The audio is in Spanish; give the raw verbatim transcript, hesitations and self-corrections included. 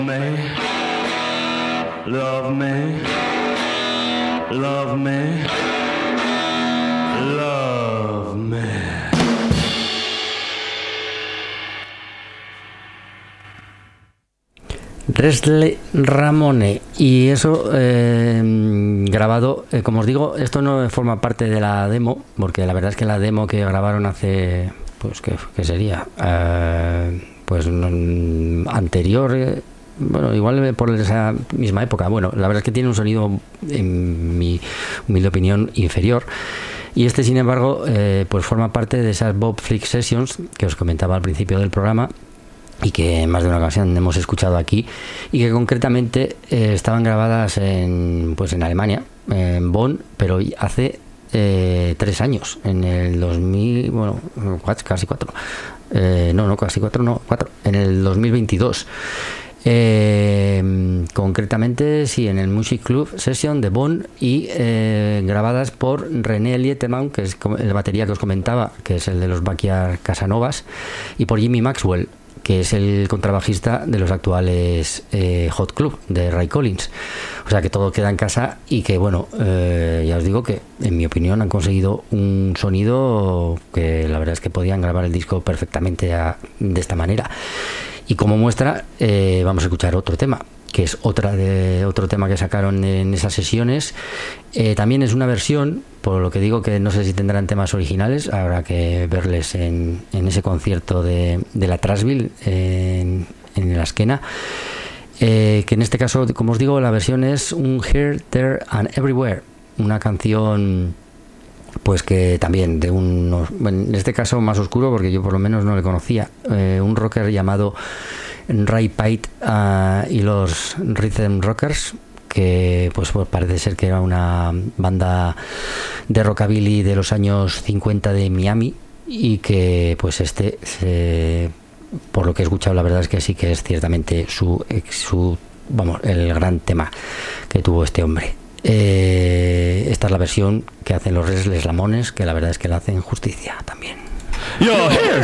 me, love me, love me, love me. Restless Ramone, y eso eh, grabado, eh, como os digo, esto no forma parte de la demo, porque la verdad es que la demo que grabaron hace, pues qué, qué sería, eh, pues no, anterior, eh, bueno, igual por esa misma época. Bueno, la verdad es que tiene un sonido, en mi humilde opinión, inferior. Y este, sin embargo, eh, pues forma parte de esas Bob Flick Sessions que os comentaba al principio del programa, y que en más de una ocasión hemos escuchado aquí, y que concretamente eh, estaban grabadas en, pues en Alemania, en Bonn, pero hace eh, tres años, en el dos mil, bueno, casi cuatro, eh, no, no, casi cuatro, no, cuatro, en el dos mil veintidós. Eh, concretamente, sí, en el Music Club Session de Bonn, y eh, grabadas por René Lietemann, que es el batería que os comentaba, que es el de los Backyard Casanovas, y por Jimmy Maxwell, que es el contrabajista de los actuales eh, Hot Club de Ray Collins. O sea que todo queda en casa, y que bueno, eh, ya os digo que en mi opinión han conseguido un sonido que la verdad es que podían grabar el disco perfectamente a, de esta manera. Y como muestra, eh, vamos a escuchar otro tema, que es otra de otro tema que sacaron en esas sesiones. Eh, también es una versión, por lo que digo que no sé si tendrán temas originales, habrá que verles en, en ese concierto de, de la Trashville en, en la Esquena, eh, que en este caso, como os digo, la versión es un Here, There and Everywhere, una canción pues que también de un, bueno, en este caso más oscuro, porque yo por lo menos no le conocía, eh, un rocker llamado Ray Pate uh, y los Rhythm Rockers, que pues, pues parece ser que era una banda de rockabilly de los años cincuenta de Miami, y que pues este se, por lo que he escuchado, la verdad es que sí que es ciertamente su, su vamos, el gran tema que tuvo este hombre. Eh, esta es la versión que hacen los Restless Ramones, que la verdad es que la hacen justicia también. Yo, here.